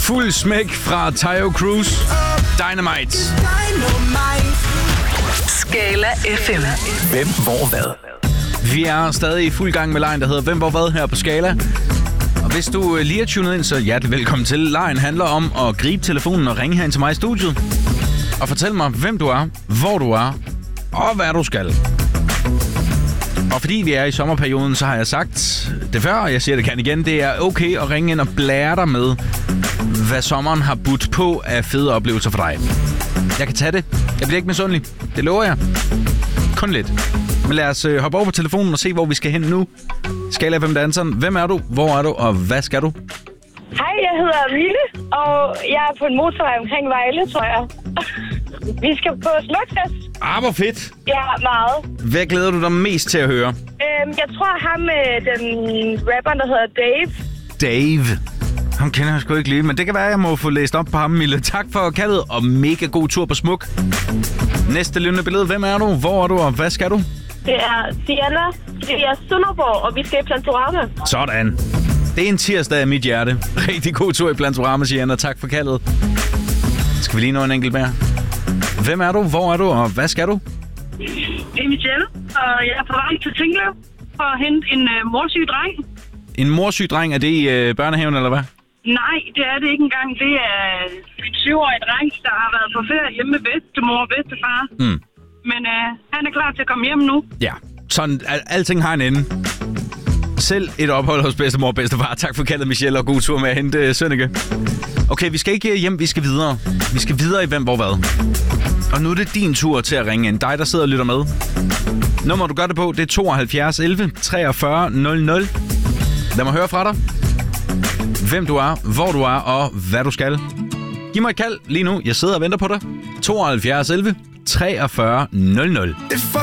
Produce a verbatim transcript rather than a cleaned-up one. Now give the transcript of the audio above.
Fuld smæk fra Taio Cruz. Dynamite. Skala F M. Hvem, hvor, hvad? Vi er stadig i fuld gang med lejen, der hedder Hvem, hvor, hvad her på Skala. Og hvis du lige er tunet ind, så hjertelig velkommen til. Lejen handler om at gribe telefonen og ringe herind til mig i studiet. Og fortæl mig, hvem du er, hvor du er og hvad du skal. Og fordi vi er i sommerperioden, så har jeg sagt det før, og jeg siger det gerne igen. Det er okay at ringe ind og blære dig med, hvad sommeren har budt på af fede oplevelser for dig. Jeg kan tage det. Jeg bliver ikke misundelig. Det lover jeg. Kun lidt. Men lad os øh, hoppe over på telefonen og se, hvor vi skal hen nu. Skala F M-danseren. Hvem er du? Hvor er du? Og hvad skal du? Hej, jeg hedder Mille, og jeg er på en motorvej omkring Vejle, tror jeg. Vi skal på Smukfest. Ah, hvor fedt. Ja, meget. Hvad glæder du dig mest til at høre? Øhm, jeg tror ham med den rapper, der hedder Dave. Dave. Ham kender jeg sgu ikke lige, men det kan være, at jeg må få læst op på ham, Mille. Tak for kaldet, og mega god tur på Smuk. Næste levende billede. Hvem er du? Hvor er du? Og hvad skal du? Det er Sienna. Det er Sønderborg, og vi skal i Plantorama. Sådan. Det er en tirsdag af mit hjerte. Rigtig god tur i Plantorama, Sienna. Tak for kaldet. Skal vi lige nå en enkelt mere? Hvem er du? Hvor er du? Og hvad skal du? Det er Michelle, og jeg er på vej til Tinglev for at hente en uh, morsyg dreng. En morsyg dreng, er det i øh, børnehaven, eller hvad? Nej, det er det ikke engang. Det er en syvårig dreng, der har været på ferie hjemme med bedstemor og bedstefar. Mm. Men uh, han er klar til at komme hjem nu. Ja, sådan, al- alting har en ende. Selv et ophold hos bedstemor og bedstefar. Tak for kaldet, Michelle, og god tur med at hente uh, Sønneke. Okay, vi skal ikke hjem, vi skal videre. Vi skal videre i Hvem, hvor, hvad. Og nu er det din tur til at ringe ind. Dig, der sidder og lytter med. Nummer, du gør det på, det er tooghalvfjerds elleve treogfyrre nul nul. Lad mig høre fra dig. Hvem du er, hvor du er og hvad du skal. Giv mig et kald lige nu. Jeg sidder og venter på dig. tooghalvfjerds elleve treogfyrre nul nul.